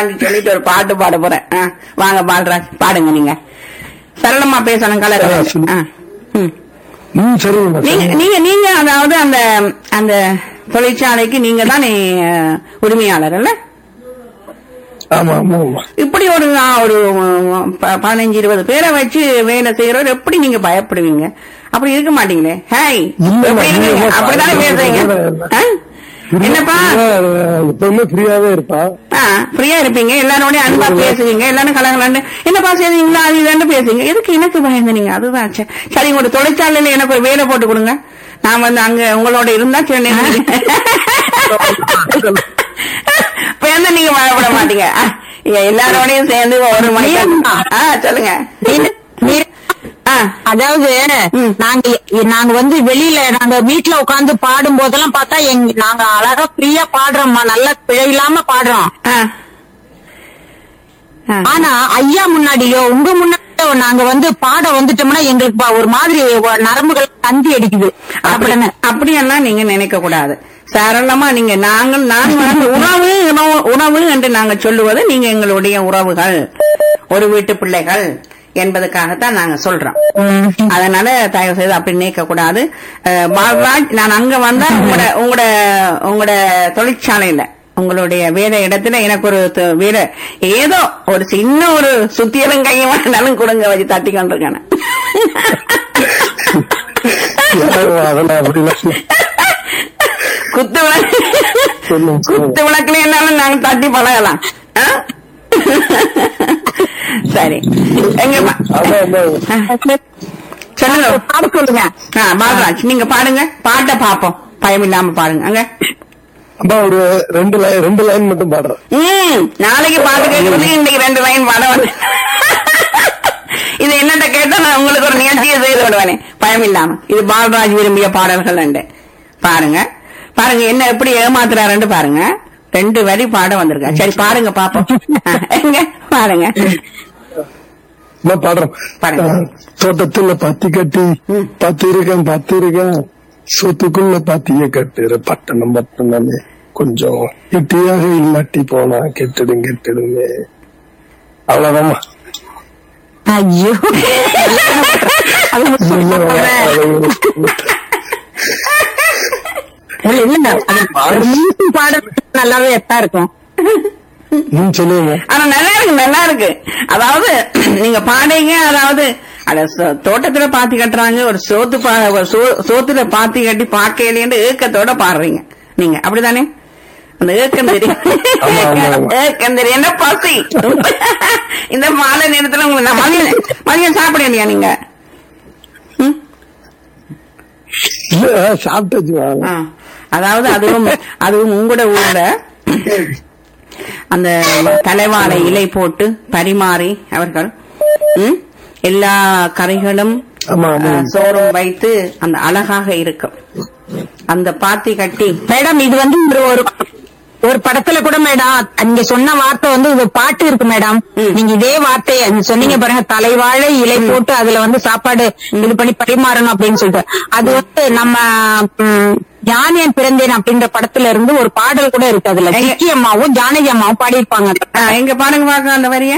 வேண்டாம்னு சொல்லிட்டு ஒரு பாட்டு பாட போறேன். வாங்க பால்ராஜ், பாடுங்க. நீங்க சரளமா பேசணும் கலர். நீங்க அதாவது அந்த அந்த தொழிற்சாலைக்கு நீங்க தான் உரிமையாளர் இல்ல? இப்படி ஒரு 15-20 பேரை வச்சு வேலை செய்யறவர் எப்படி நீங்க பயப்படுவீங்க? அப்படி இருக்க மாட்டீங்களே. ஹாய், அப்படித்தானே பேசுறீங்க. என்னப்பா எப்பவுமே ஃப்ரீயாவே இருப்பா? ஃப்ரீயா இருப்பீங்க, எல்லாரோடய அன்பா பேசுவீங்க, எல்லாரும் கலங்கலான்னு என்னப்பா செய்வீங்களா அது இதுன்னு பேசுவீங்க. எதுக்கு எனக்கு பயந்து நீங்க? அதுதான் சரி. உங்களோட தொழிற்சாலையில எனக்கு ஒரு வேலை போட்டு கொடுங்க, நான் வந்து அங்க உங்களோட இருந்தா சொன்னேன். நீங்க பயப்பட மாட்டீங்க. எல்லாரோடையும் சேர்ந்து ஒரு மணி. சொல்லுங்க. அதாவது நாங்க வந்து வெளியில நாங்க வீட்டுல உட்காந்து பாடும் போதெல்லாம் பார்த்தா நாங்க அழகா ஃப்ரீயா பாடுறோம்மா, நல்லா பிழை இல்லாம பாடுறோம். ஆனா ஐயா முன்னாடியோ உங்க முன்னாடியோ நாங்க வந்து பாட வந்துட்டோம்னா எங்களுக்கு ஒரு மாதிரி நரம்புகள் தந்தி அடிக்குது. அப்படியெல்லாம் நீங்க நினைக்க கூடாது. சரளமா நீங்க நாங்கள் உணவு என்று நாங்க சொல்லுவது நீங்க எங்களுடைய உறவுகள், ஒரு வீட்டு பிள்ளைகள் என்பதுக்காகத்தான் நாங்க சொல்றோம். அதனால தயவு செய்து அப்படி நினைக்க கூடாது. பால்ராஜ், நான் அங்க வந்தா உங்களோட தொழிற்சாலையில உங்களுடைய வேலை இடத்துல எனக்கு ஒரு வேலை ஏதோ ஒரு சின்ன ஒரு சுத்தியலும் கையும் வேணாலும் கொடுங்க, வச்சு தட்டி கொண்டிருக்கேன். குத்து விளக்குல என்னாலும் நாங்க தட்டி பழகலாம். சரி, எங்க சொல்லுங்க. பாலராஜ், நீங்க பாடுங்க, பாட்ட பாப்போம், பயம் இல்லாம பாடுங்க. அங்க ஒரு 2 லைன் மட்டும் பாடுறேன். நாளைக்கு பாட்டு கேட்கறது இன்னைக்கு 2 லைன் பாட வந்து இது என்னட்ட கேட்டா நான் உங்களுக்கு ஒரு நிகழ்ச்சியை செய்து விடுவேனே, பயம் இல்லாம. இது பாலராஜ் விரும்பிய பாடல்கள் உண்டு. பாருங்க பாருங்க என்ன எப்படி ஏமாத்துறாருன்னு பாருங்க. 2 வரி பாட வந்திருக்க. சரி பாருங்க பாப்போம். எங்க பாருங்க. பாடுறேன். தோட்டத்துல பத்தி கட்டி பார்த்திருக்கேன் சொத்துக்குள்ள பாத்திய கட்டுற பட்டணம் பட்டணமே கொஞ்சம் கெட்டியாக இல்லாட்டி போனா கெட்டுடுங்க. அவ்வளவுதாம்மா. ஐயோ, பாடல் நல்லாவே எத்தா இருக்கும். சொல்லுங்க. ஆனா நல்லா இருக்கு. அதாவது நீங்க பாடுங்க, அதாவது தோட்டத்துல பாத்தி கட்டுறாங்க, ஒரு சோத்துல பாத்தி கட்டி பாக்கையிலேன்னு ஏக்கத்தோட பாடுறீங்க நீங்க, அப்படித்தானே? அந்த ஏக்கம் தெரியும். என்ன பசி இந்த மாலை நேரத்துல உங்களுக்கு மதியம் சாப்பிட இல்லையா நீங்க? சாப்பிட்டு. அதாவது அதுவும் உங்களோட ஊர்ல அந்த தலைவாழை இலை போட்டு பரிமாறி அவர்கள் எல்லா கறிகளும் சோறும் வைத்து அந்த அழகாக இருக்கும். அந்த பாத்தி கட்டி மேடம், இது வந்து ஒரு படத்துல கூட மேடம் நீங்க சொன்ன வார்த்தை வந்து இது பாட்டு இருக்கு மேடம். நீங்க இதே வார்த்தையை சொன்னீங்க பாருங்க, தலைவாழை இலை போட்டு அதுல வந்து சாப்பாடு இது பண்ணி பரிமாறணும் அப்படின்னு சொல்லிட்டு. அது வந்து நம்ம ஞானியன் பிறந்தேன் அப்படின்ற படத்துல இருந்து ஒரு பாடல் கூட இருக்கு. அதுல ஜிக்கி அம்மாவும் ஜானகி அம்மாவும் பாடியிருப்பாங்க. எங்க பாடுங்க பாக்க அந்த வரிய.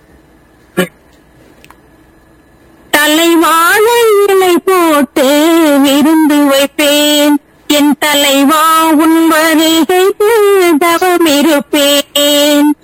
தலைவாழை இலை போட்டு விருந்து வைப்பேன், என் தலைவா உன் வருகைக்கு தவம் இருப்பேன்.